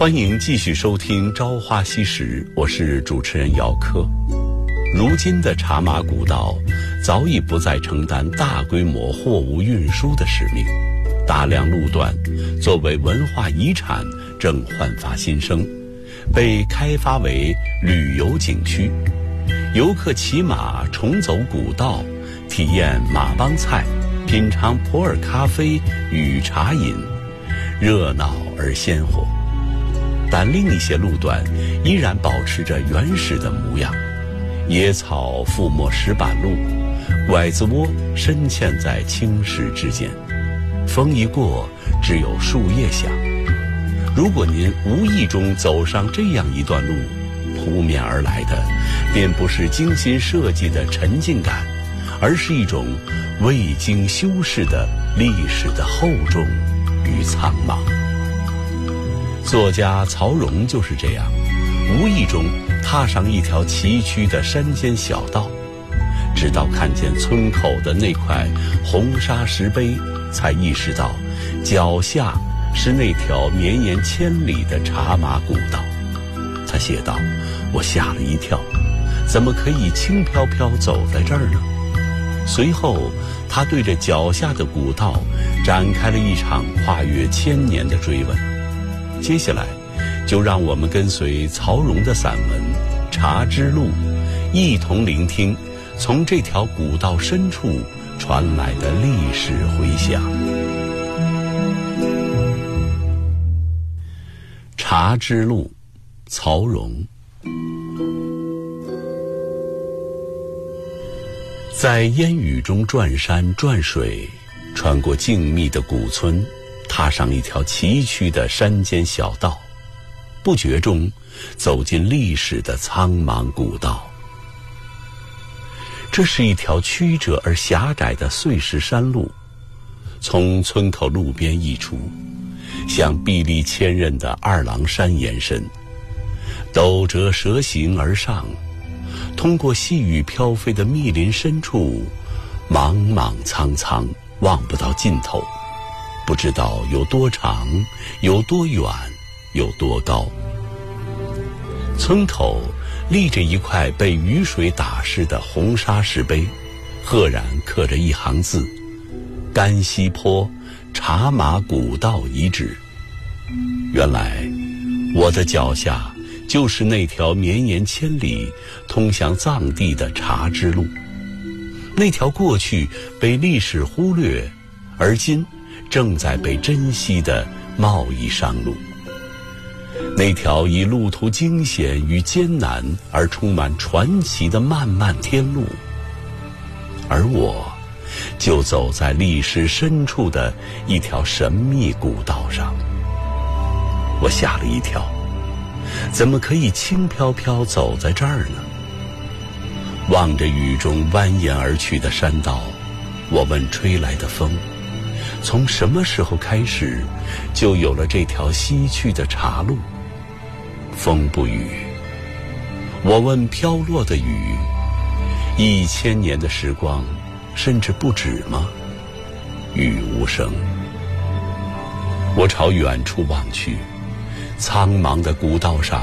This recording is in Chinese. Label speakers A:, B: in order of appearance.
A: 欢迎继续收听《朝花夕拾》，我是主持人姚科。如今的茶马古道早已不再承担大规模货物运输的使命，大量路段作为文化遗产正焕发新生，被开发为旅游景区。游客骑马重走古道，体验马帮菜，品尝普洱咖啡与茶饮，热闹而鲜活。但另一些路段依然保持着原始的模样，野草覆没石板路，拐子窝深嵌在青石之间，风一过只有树叶响。如果您无意中走上这样一段路，扑面而来的便不是精心设计的沉浸感，而是一种未经修饰的历史的厚重与苍茫。作家曹荣就是这样，无意中踏上一条崎岖的山间小道，直到看见村口的那块红砂石碑，才意识到脚下是那条绵延千里的茶马古道。他写道：我吓了一跳，怎么可以轻飘飘走在这儿呢？随后他对着脚下的古道展开了一场跨越1000年的追问。接下来就让我们跟随曹荣的散文《茶之路》，一同聆听从这条古道深处传来的历史回响。茶之路，曹荣。在烟雨中转山转水，穿过静谧的古村，踏上一条崎岖的山间小道，不觉中走进历史的苍茫古道。这是一条曲折而狭窄的碎石山路，从村口路边溢出，向壁立千仞的二郎山延伸，陡折蛇行而上，通过细雨飘飞的密林深处，茫茫苍苍，望不到尽头，不知道有多长，有多远，有多高。村口立着一块被雨水打湿的红砂石碑，赫然刻着一行字：甘溪坡茶马古道遗址。原来我的脚下就是那条绵延千里通向藏地的茶之路，那条过去被历史忽略，而今正在被珍惜的贸易商路，那条以路途惊险与艰难而充满传奇的漫漫天路。而我就走在历史深处的一条神秘古道上。我吓了一跳，怎么可以轻飘飘走在这儿呢？望着雨中蜿蜒而去的山道，我问吹来的风，从什么时候开始就有了这条西去的茶路？风不语。我问飘落的雨，1000年的时光甚至不止吗？雨无声。我朝远处望去，苍茫的古道上